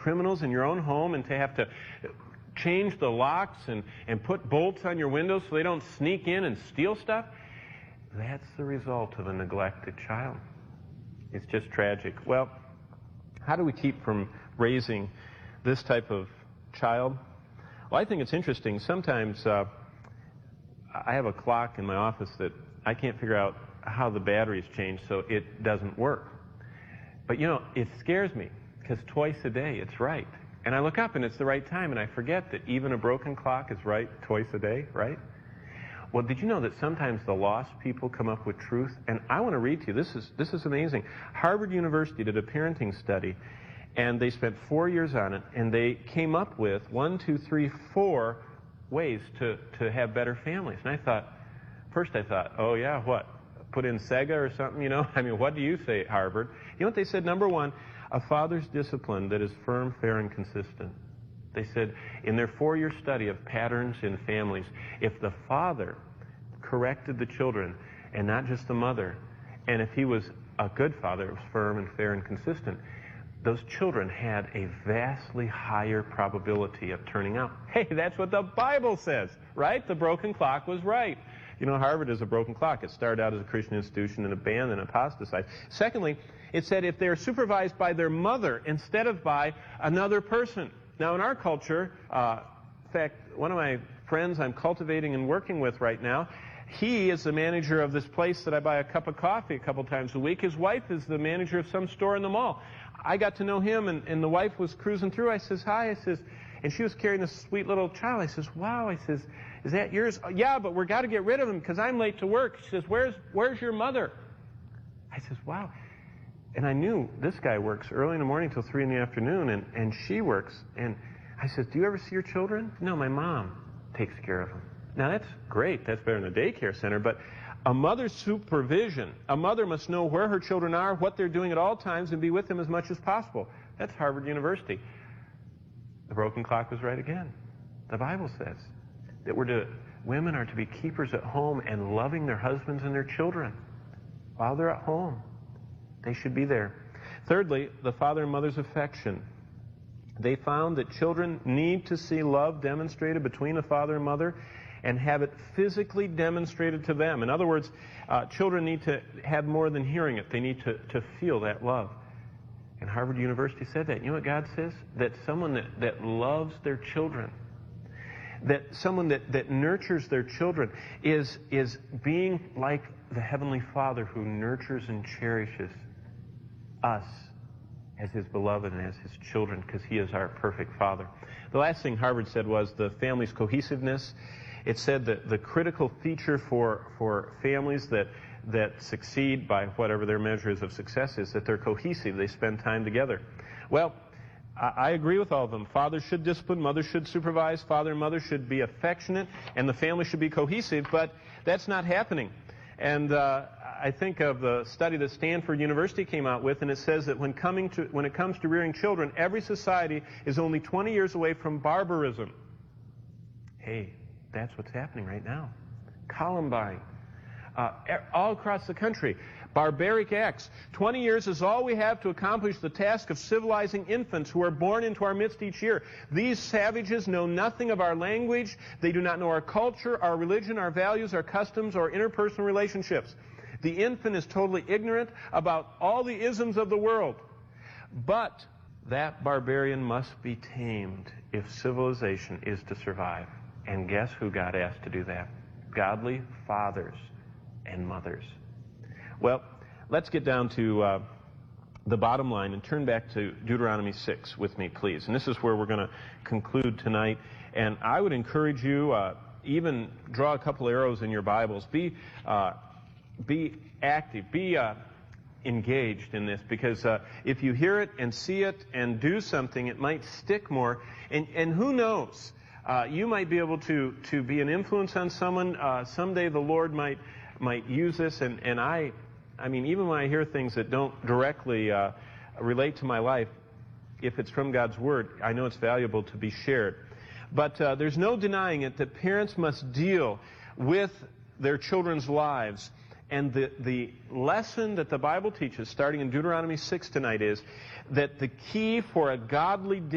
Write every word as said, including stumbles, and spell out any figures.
criminals in your own home and to have to change the locks and, and put bolts on your windows so they don't sneak in and steal stuff. That's the result of a neglected child. It's just tragic. Well, how do we keep from raising this type of child? Well, I think it's interesting. Sometimes uh, I have a clock in my office that I can't figure out how the batteries change so it doesn't work. But, you know, it scares me because twice a day it's right. And I look up and it's the right time, and I forget that even a broken clock is right twice a day, right? Well, did you know that sometimes the lost people come up with truth? And I want to read to you. This is, this is amazing. Harvard University did a parenting study, and they spent four years on it, and they came up with one, two, three, four ways to, to have better families. And I thought, first I thought, oh yeah, what? Put in Sega or something, you know? I mean, what do you say, Harvard? You know what they said? Number one, a father's discipline that is firm, fair, and consistent. They said in their four-year study of patterns in families, if the father corrected the children and not just the mother, and if he was a good father, it was firm and fair and consistent, those children had a vastly higher probability of turning out. Hey, that's what the Bible says, right? The broken clock was right. You know, Harvard is a broken clock. It started out as a Christian institution and abandoned and apostatized. Secondly, it said if they're supervised by their mother instead of by another person. Now, in our culture, uh, in fact, one of my friends I'm cultivating and working with right now, he is the manager of this place that I buy a cup of coffee a couple times a week. His wife is the manager of some store in the mall. I got to know him, and, and the wife was cruising through. I says, hi. I says, and she was carrying this sweet little child. I says, wow. I says, is that yours? Oh, yeah, but we've got to get rid of him because I'm late to work. She says, where's, where's your mother? I says, wow. And I knew this guy works early in the morning till three in the afternoon, and, and she works. And I says, do you ever see your children? No, my mom takes care of them. Now, that's great. That's better than a daycare center. But a mother's supervision, a mother must know where her children are, what they're doing at all times, and be with them as much as possible. That's Harvard University. The broken clock was right again. The Bible says that we're to, women are to be keepers at home and loving their husbands and their children while they're at home. They should be there. Thirdly, the father and mother's affection. They found that children need to see love demonstrated between a father and mother and have it physically demonstrated to them. In other words, uh, children need to have more than hearing it. They need to, to feel that love. And Harvard University said that. You know what God says? That someone that, that loves their children, that someone that, that nurtures their children is, is being like the Heavenly Father who nurtures and cherishes us as His beloved and as His children, because He is our perfect Father. The last thing Harvard said was the family's cohesiveness. It said that the critical feature for, for families that, that succeed by whatever their measure is of success is that they're cohesive. They spend time together. Well, I, I agree with all of them. Fathers should discipline, mothers should supervise, father and mother should be affectionate, and the family should be cohesive, but that's not happening. And uh, I think of the study that Stanford University came out with, and it says that when, coming to, when it comes to rearing children, every society is only twenty years away from barbarism. Hey, that's what's happening right now. Columbine. Uh, all across the country. Barbaric acts. twenty years is all we have to accomplish the task of civilizing infants who are born into our midst each year. These savages know nothing of our language. They do not know our culture, our religion, our values, our customs, or interpersonal relationships. The infant is totally ignorant about all the isms of the world. But that barbarian must be tamed if civilization is to survive. And guess who God asked to do that? Godly fathers and mothers. Well, let's get down to uh, the bottom line and turn back to Deuteronomy six with me, please. And this is where we're going to conclude tonight. And I would encourage you, uh, even draw a couple arrows in your Bibles. Be, uh, be active. Be uh, engaged in this, because uh, if you hear it and see it and do something, it might stick more. And, and who knows? Uh, you might be able to, to be an influence on someone. Uh, someday the Lord might might use this, and, and I, I mean, even when I hear things that don't directly uh, relate to my life, if it's from God's Word, I know it's valuable to be shared. But uh, there's no denying it that parents must deal with their children's lives. And the, the lesson that the Bible teaches, starting in Deuteronomy six tonight, is that the key for a godly